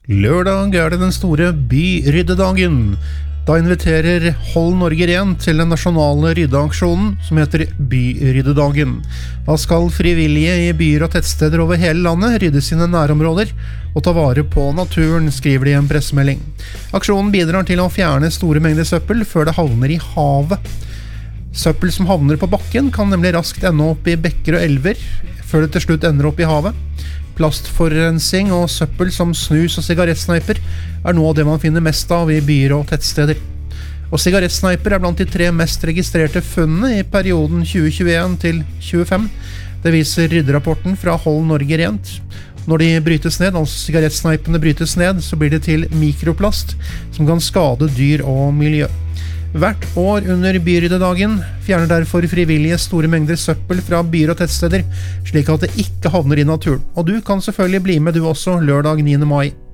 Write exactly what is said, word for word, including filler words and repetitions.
Lørdag er det den store byryddedagen. Da inviterer Hold Norge Rent til den nasjonale ryddeaksjonen som heter Byryddedagen. Da skal frivillige i byer og tettsteder over hele landet rydde sine nærområder og ta vare på naturen, skriver de i en pressemelding. Aksjonen bidrar til å fjerne store mengder søppel før det havner i havet. Søppel som havner på bakken kan nemlig raskt ende opp i bekker og elver, før det til slutt ender opp i havet. Plastforurensing og søppel som snus og sigarettsneiper er noe av det man finner mest av i byer og tettsteder. Og sigarettsneiper er blant de tre mest registrerte funnene i perioden tjue tjueen til tjuefem. Det viser rydderapporten fra Hold Norge Rent. Når de brytes ned, altså sigarettsneipene brytes ned, så blir det til mikroplast som kan skade dyr og miljø. Hvert år under byryddedagen fjerner derfor frivillige store mengder søppel fra byer og tettsteder, slik at det ikke havner i naturen. Og du kan selvfølgelig bli med du også lørdag niende mai.